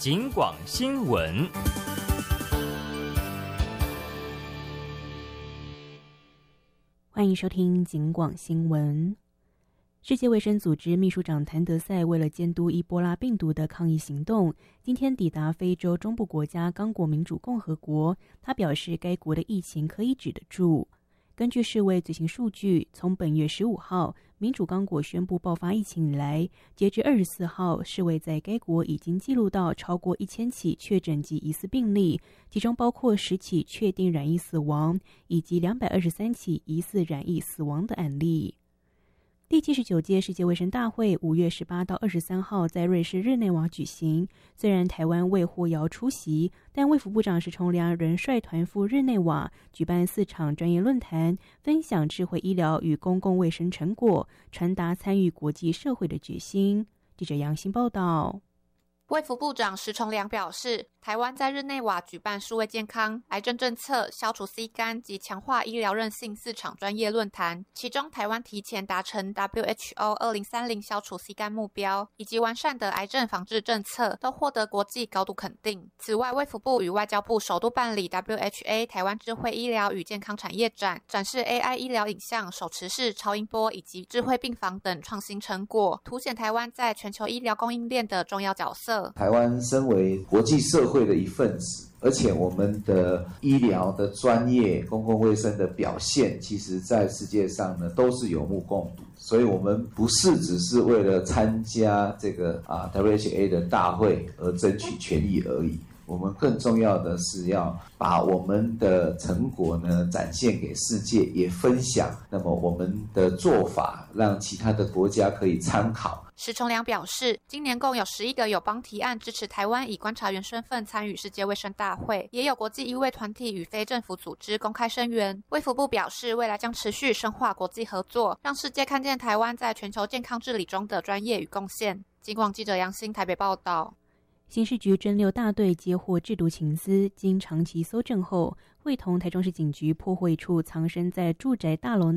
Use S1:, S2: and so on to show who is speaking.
S1: 警广新闻。
S2: 欢迎收听警广新闻。世界卫生组织秘书长谭德赛为了监督伊波拉病毒的抗疫行动，今天抵达非洲中部国家刚果民主共和国。他表示，该国的疫情可以止得住。根据世卫最新数据，从本月15号民主刚果宣布爆发疫情以来，截至24号，世卫在该国已经记录到超过1000起确诊及疑似病例，其中包括10起确定染疫死亡，以及223起疑似染疫死亡的案例。第79届世界卫生大会5月18到23号在瑞士日内瓦举行。虽然台湾未获邀出席，但卫福部长石崇良仍率团赴日内瓦举办4场专业论坛，分享智慧医疗与公共卫生成果，传达参与国际社会的决心。记者杨欣报道。
S3: 卫福部长石崇良表示，台湾在日内瓦举办数位健康、癌症政策、消除 C 肝及强化医疗韧性4场专业论坛，其中台湾提前达成 WHO 2030消除 C 肝目标，以及完善的癌症防治政策，都获得国际高度肯定。此外，卫福部与外交部首度办理 WHA 台湾智慧医疗与健康产业展，展示 AI 医疗影像、手持式超音波以及智慧病房等创新成果，凸显台湾在全球医疗供应链的重要角色。
S4: 台湾身为国际社会的一份子，而且我们的医疗的专业、公共卫生的表现，其实在世界上呢都是有目共睹。所以我们不是只是为了参加这个WHA 的大会而争取权益而已。我们更重要的是要把我们的成果呢展现给世界，也分享。那么我们的做法，让其他的国家可以参考。
S3: 石崇良表示，今年共有11个友邦提案支持台湾以观察员身份参与世界卫生大会，也有国际医卫团体与非政府组织公开声援。卫福部表示，未来将持续深化国际合作，让世界看见台湾在全球健康治理中的专业与贡献。警广记者杨欣台北报道。
S2: 刑事局侦6大队接获制毒情资，经长期搜证后，会同台中市警局破获一处藏身在住宅大楼